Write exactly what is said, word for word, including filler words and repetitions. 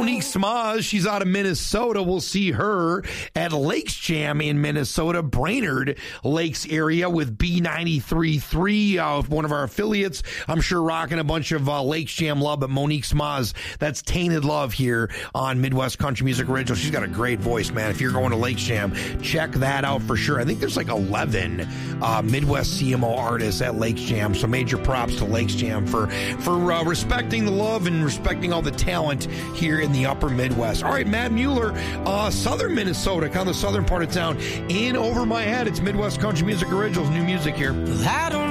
Monique Smaz, she's out of Minnesota. We'll see her at Lakes Jam in Minnesota, Brainerd Lakes area with B ninety-three point three, uh, one of our affiliates. I'm sure rocking a bunch of uh, Lakes Jam love, but Monique Smaz, that's Tainted Love here on Midwest Country Music Original. She's got a great voice, man. If you're going to Lakes Jam, check that out for sure. I think there's like eleven uh, Midwest C M O artists at Lakes Jam, so major props to Lakes Jam for, for uh, respecting the love and respecting all the talent here in the upper Midwest. All right, Matt Mueller, uh, southern Minnesota, kind of the southern part of town. In Over My Head, it's Midwest Country Music Originals, new music here. I don't